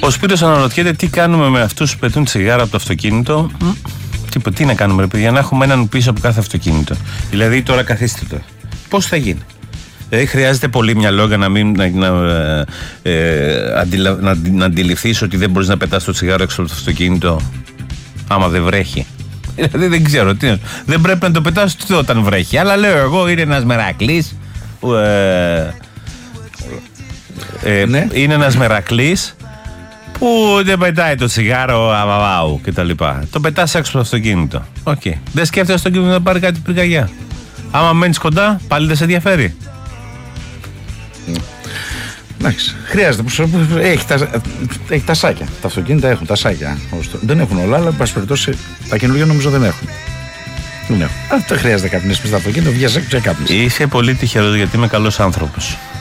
Ο Σπύρος αναρωτιέται τι κάνουμε με αυτούς που πετούν τσιγάρα από το αυτοκίνητο. Τι να κάνουμε, ρε παιδιά, να έχουμε έναν πίσω από κάθε αυτοκίνητο. Δηλαδή, τώρα καθίστε το. Πώς θα γίνει? Δηλαδή, χρειάζεται πολύ μυαλό για να αντιληφθείς ότι δεν μπορείς να πετάς το τσιγάρο έξω από το αυτοκίνητο άμα δεν βρέχει. Δηλαδή, δεν ξέρω τι. Δεν πρέπει να το πετάς όταν βρέχει. Αλλά λέω εγώ, είναι ένας μερακλής. Ναι. Είναι ένας μερακλής που δεν πετάει το τσιγάρο αβαβάου και τα λοιπά. Το πετάς έξω από το αυτοκίνητο. Okay. Δεν σκέφτεσαι το αυτοκίνητο να πάρει κάτι πυρκαγιά. Άμα μένεις κοντά, πάλι δεν σε ενδιαφέρει. Εντάξει, χρειάζεται. Έχει τα σάκια. Τα αυτοκίνητα έχουν τα σάκια. Δεν έχουν όλα, αλλά εν πάση περιπτώσει τα καινούργια νομίζω δεν έχουν. Δεν χρειάζεται καπνίσεις στα αυτοκίνητα, βγες έξω και καπνίσεις. Είσαι πολύ τυχερός γιατί είμαι καλός άνθρωπος.